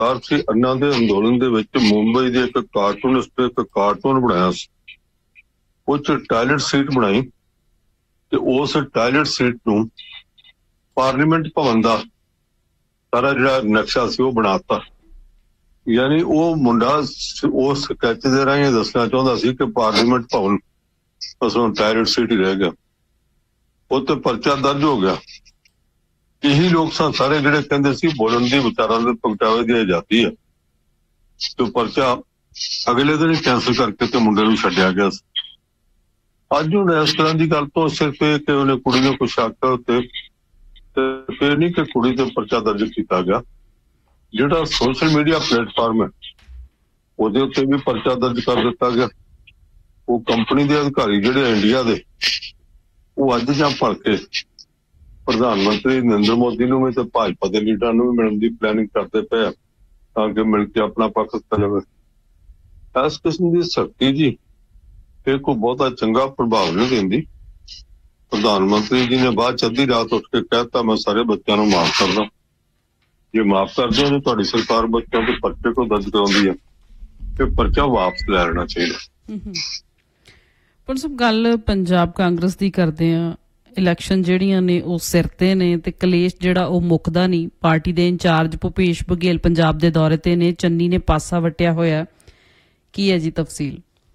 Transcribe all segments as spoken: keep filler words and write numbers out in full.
गिरफ्तार सी अन्ना दे अंदोलन दे विच मुंबई दे एक कार्टूनिस्ट एक कार्टून बनाया सी, उस टॉयलेट सीट बनाई ते उस टॉयलेट सीट नूं पार्लीमेंट भवन दा सारा जिहड़ा नक्शा सी वो बनाता। यानी वो मुंडा उस स्कैच दे राਹੀਂ दसना चाहुंदा सी कि पार्लीमेंट भवन असों टॉयलेट सीट ही रह गया, वो तो परचा दर्ज हो गया। यही लोग सन सारे जिहड़े कहंदे सी बोलन दी विचारां दे प्रगटावे दी आजादी है, तो परचा अगले दिन ही कैंसल करके ते मुंडे नूं छड्डिया गया। अज हुण इस तरह की गल तो सिर्फ ये कि उन्हें कुड़ी नूं कुछ शक ते फिर नहीं कि कुड़ी ते परचा दर्ज किया गया। जिहड़ा सोशल मीडिया प्लेटफार्म है उहदे उत्ते भी परचा दर्ज कर दिता गया। वो कंपनी के अधिकारी जिहड़े इंडिया दे वो अज जां भलके प्रधानमंत्री नरेंद्र मोदी नूं भी ते भाजपा के लीडरां नूं भी मिलण दी प्लैनिंग करते पे ताकि मिल के अपना पक्ष कर जावे। इस किस्म की सख्ती जी फिर कोई बहुता चंगा प्रभाव नहीं देंदी। प्रधानमंत्री जी ने बाद च अद्धी रात उठ के कहता मैं सारे बच्चों को माफ करदा, जे माफ कर दो तो तुहाडी सरकार बच्चों के परचे को दर्ज कराउंदी है, फिर परचा वापस लै लेना चाहिए। पर सब गल पंजाब कांग्रेस की करते हैं, इलैक्शन ਜਿਹੜੀਆਂ ਨੇ ਉਹ ਸਿਰ ਤੇ ਨੇ ਤੇ ਕਲੇਸ਼ ਜਿਹੜਾ ਉਹ ਮੁੱਕਦਾ ਨਹੀਂ। ਪਾਰਟੀ ਦੇ ਇੰਚਾਰਜ ਭੁਪੇਸ਼ ਬਘੇਲ ਪੰਜਾਬ ਦੇ ਦੌਰੇ ਤੇ ਨੇ, ਚੰਨੀ ਨੇ ਪਾਸਾ ਵਟਿਆ ਹੋਇਆ, ਕੀ ਹੈ ਜੀ ਤਫਸੀਲ?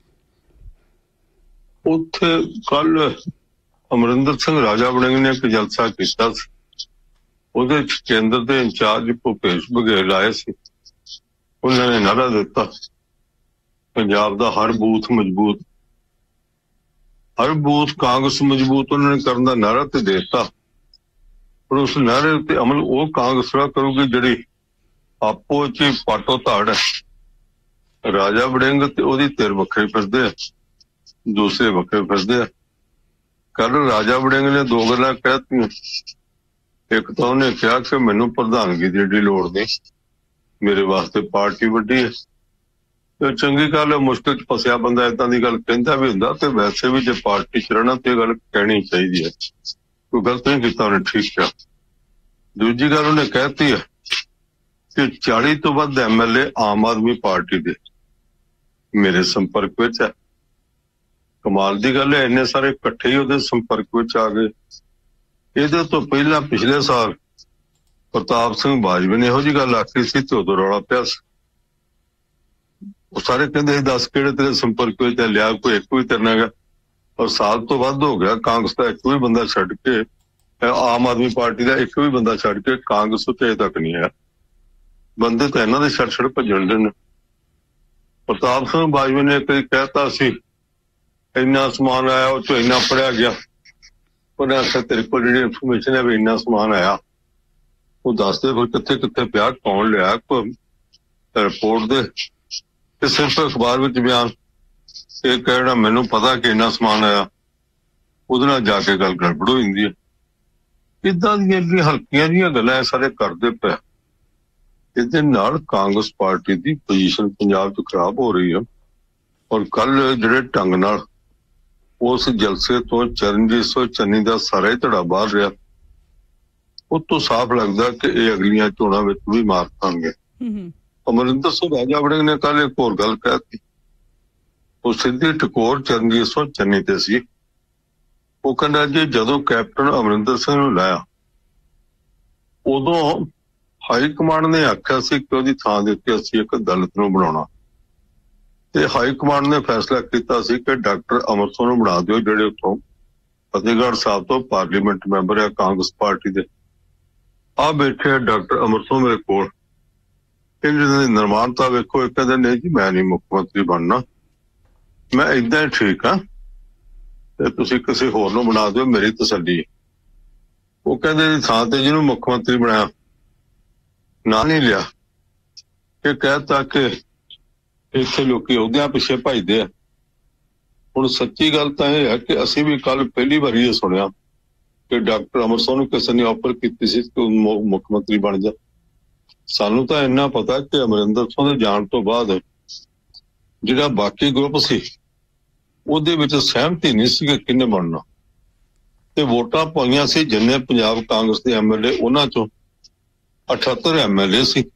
ਉੱਥੇ ਕੱਲ ਅਮਰਿੰਦਰ ਸਿੰਘ ਰਾਜਾ ਵੜਿੰਗ ਨੇ ਇੱਕ ਜਲਸਾ ਕੀਤਾ ਸੀ, ਉਹਦੇ ਚ ਕੇਂਦਰ ਦੇ ਇੰਚਾਰਜ ਭੁਪੇਸ਼ ਬਘੇਲ ਆਏ ਸੀ। ਉਹਨਾਂ ਨੇ ਨਾਅਰਾ ਦਿੱਤਾ ਪੰਜਾਬ ਦਾ ਹਰ ਬੂਥ ਮਜ਼ਬੂਤ, हर बूथ कांग्रेस मजबूत उन्होंने करने का नारा तो देता, पर उस नारे उत्ते अमल वो कांग्रेस करूगी जिहड़ी आपो च पाटो धाड़ है। राजा वड़िंग ते ओहदी धिर वखरे फिरदे आ, दूसरे वखरे फिरदे आ। कल राजा वड़िंग ने दो गल्लां कहतियां, एक तो उन्हें कहा कि मैनूं प्रधानगी दी एडी लोड़ नहीं, मेरे वास्ते पार्टी वड्डी है। तो चंगी गल है, मुश्किल च फसिया बंदा इदां दी गल कहंदा भी हुंदा ते वैसे भी जे पार्टी च रहना ते गल कहनी चाहिदी है, कोई गलत नहीं कीता उन्हें, ठीक है। दूजी गल उन्हें कहती है कि चालीस तो वध एम एल ए आम आदमी पार्टी दे मेरे संपर्क विच है। कमाल दी गल है, इन्ने सारे इकट्ठे ही उहदे संपर्क विच आ गए। इहदे तो पहला पिछले साल प्रताप सिंह बाजवा ने इहो जी गल आखी सी ते उदों रौला पिया सी। वो सारे कहते दस किहड़े तेरे संपर्क में लिया, कोई एक भी तेरे गया, और साल तो वध हो गया कांग्रेस का एक भी बंदा छड्ड के, आम आदमी पार्टी का एक भी बंदा छड्ड के कांग्रेस अजे तक नहीं आया। बंदे तो इन्हों के छड़ छड़ भजन दे। प्रताप सिंह बाजवा ने कई कहता सी इन्ना समान आया, उस इन्ना पढ़िया गया, उन्हें आखिया तेरे को जी इनफॉर्मेशन है भी इन्ना समान आया, वो दस दे फिर कित्थे कित्थे पिया, कौन लिया, कोई रिपोर्ट दे। सिर्फ अखबार में बयान ये कहना मैनू पता कि इन्ना समान आया, उहदे नाल जाके गल गड़बड़ हो जाती है। इदां दी हल्कियां जिहियां गल्लां सारे करदे पे, इहदे नाल कांग्रेस पार्टी की पोजीशन पंजाब च खराब हो रही है। और कल जिहड़े ढंग नाल उस जलसे तो चरणजीत सिंह चन्नी का सारा ही धड़ा बाहर रहा, उस तो साफ लगता कि ये अगलियां चोणां विच भी मार खाणगे। अमरिंदर सिंह राजा वड़िंग ने कल एक होर गल कहती, वो सीधी टकोर चरणजीत सिंह चन्नी ते सी। वो कहंदा जी जदों कैप्टन अमरिंदर सिंह नूं लाया उदों हाई कमांड ने आख्या सी कि उहदी थां दे उत्ते असीं एक दलित नूं बनाउणा, ते हाई कमांड ने फैसला किया सी कि डॉक्टर अमर सिंह नूं बना दिओ, जिहड़े उत्थों फतेहगढ़ साहब तो पार्लीमेंट मैंबर है कांग्रेस पार्टी दे। आ बैठे डॉक्टर अमर सिंह मेरे कोल, निर्माणता वेखो, एक कहते नहीं जी मैं नहीं मुख्यमंत्री बनना, मैं इदा ही ठीक हाँ, तुसीं किसी होर नूं बना दो, मेरी तसल्ली है। वो कहते जी थां ते जिहनूं मुख्यमंत्री बनाया ना नहीं लिया, ये कहता कि इत्थे लोकी अहुदियां पिछे भजदे आ। हुण सच्ची गल तां इह है कि असीं भी कल पहली बार ये सुनिया कि डॉक्टर अमर सिंह नूं किसी ने ऑफर कीती सी कि मुख्यमंत्री बन जा। सानू तो इन्ना पता कि अमरिंदर सिंह दे जाण तो बाद जिहड़ा बाकी ग्रुप सी ਉਹਦੇ ਵਿੱਚ ਸਹਿਮਤੀ नहीं सी कि किन्ने बनना, ते वोटां पाईयां सी जिन्ने पंजाब कांग्रेस के एम एल ए उन्हां चों अठहत्तर एम एल ए सी।